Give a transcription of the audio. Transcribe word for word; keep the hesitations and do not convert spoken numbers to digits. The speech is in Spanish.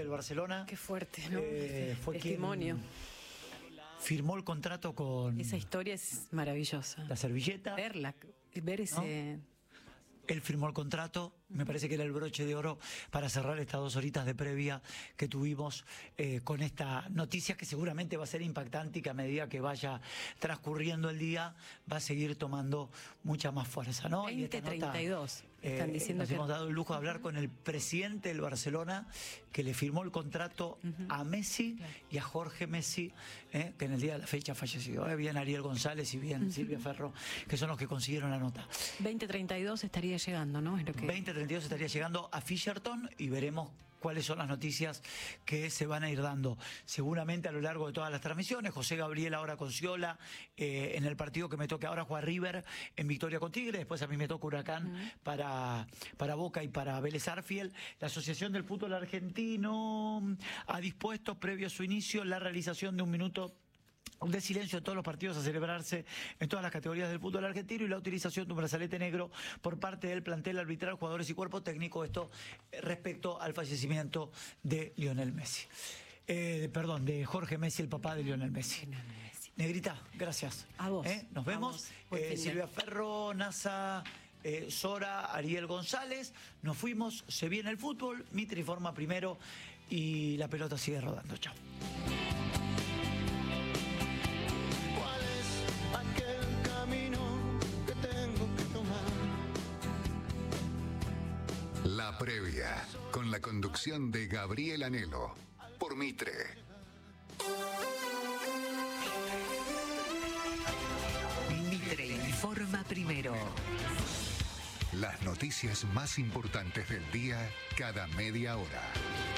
del Barcelona. Qué fuerte, ¿no? Eh, fue Testimonio. quien firmó el contrato con... Esa historia es maravillosa. La servilleta. Verla, ver ese... ¿No? Él firmó el contrato, me parece que era el broche de oro para cerrar estas dos horitas de previa que tuvimos eh, con esta noticia que seguramente va a ser impactante y que a medida que vaya transcurriendo el día va a seguir tomando mucha más fuerza, ¿no? veinte treinta y dos, eh, están diciendo nos que... hemos dado el lujo de hablar con el presidente del Barcelona que le firmó el contrato uh-huh. a Messi claro. y a Jorge Messi, eh, que en el día de la fecha falleció. Eh, bien Ariel González y bien uh-huh. Silvia Ferro, que son los que consiguieron la nota. veinte treinta y dos estaría llegando, ¿no? Es lo que... veinte treinta y dos estaría llegando a Fischerton y veremos cuáles son las noticias que se van a ir dando seguramente a lo largo de todas las transmisiones. José Gabriel ahora con Sciolá, eh, en el partido que me toque ahora jugar River en victoria con Tigre, después a mí me toca Huracán uh-huh. para, para Boca y para Vélez Arfield. La Asociación del Fútbol Argentino ha dispuesto previo a su inicio la realización de un minuto de silencio en todos los partidos a celebrarse en todas las categorías del fútbol argentino y la utilización de un brazalete negro por parte del plantel arbitral, jugadores y cuerpo técnico, esto respecto al fallecimiento de Lionel Messi. Eh, perdón, de Jorge Messi, el papá de Lionel Messi. Negrita, gracias. A vos. ¿Eh? Nos vemos. Vos. Eh, Silvia Ferro, NASA... Eh, Sora, Ariel González, nos fuimos, se viene el fútbol, Mitri forma primero y la pelota sigue rodando. Chao. La previa, con la conducción de Gabriel Anhelo, por Mitre. Mitre informa primero. Las noticias más importantes del día cada media hora.